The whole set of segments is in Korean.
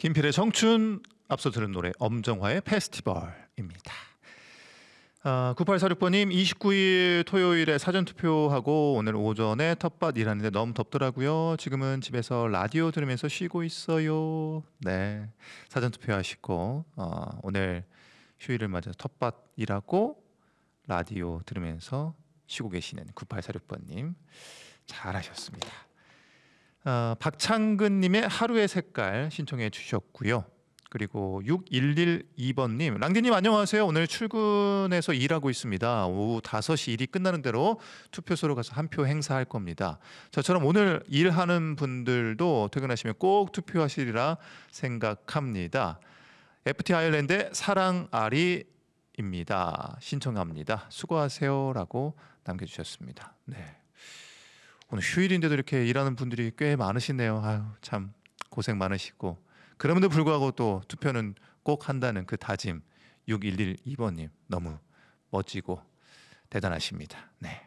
김필의 청춘, 앞서 들은 노래 엄정화의 페스티벌입니다. 9846번님, 29일 토요일에 사전투표하고 오늘 오전에 텃밭 일하는데 너무 덥더라고요. 지금은 집에서 라디오 들으면서 쉬고 있어요. 네, 사전투표하시고 오늘 휴일을 맞아서 텃밭 일하고 라디오 들으면서 쉬고 계시는 9846번님 잘하셨습니다. 박창근님의 하루의 색깔 신청해 주셨고요. 그리고 6112번님, 랑디님 안녕하세요. 오늘 출근해서 일하고 있습니다. 오후 5시 일이 끝나는 대로 투표소로 가서 한 표 행사할 겁니다. 저처럼 오늘 일하는 분들도 퇴근하시면 꼭 투표하시리라 생각합니다. FT 아일랜드의 사랑아리입니다. 신청합니다. 수고하세요라고 남겨주셨습니다. 네. 오늘 휴일인데도 이렇게 일하는 분들이 꽤 많으시네요. 아유, 참 고생 많으시고, 그럼에도 불구하고 또 투표는 꼭 한다는 그 다짐, 6112번님 너무 멋지고 대단하십니다. 네.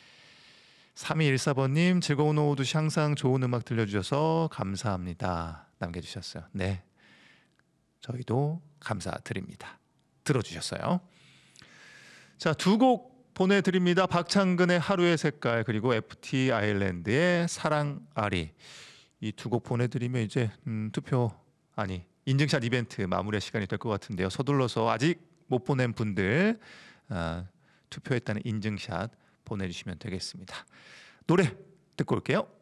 3214번님, 즐거운 오후 2시 항상 좋은 음악 들려주셔서 감사합니다 남겨주셨어요. 네, 저희도 감사드립니다. 들어주셨어요. 자, 두 곡 보내드립니다. 박창근의 하루의 색깔, 그리고 FT 아일랜드의 사랑아리. 이 두 곡 보내드리면 이제 투표 아니 인증샷 이벤트 마무리할 시간이 될 것 같은데요. 서둘러서 아직 못 보낸 분들 투표했다는 인증샷 보내주시면 되겠습니다. 노래 듣고 올게요.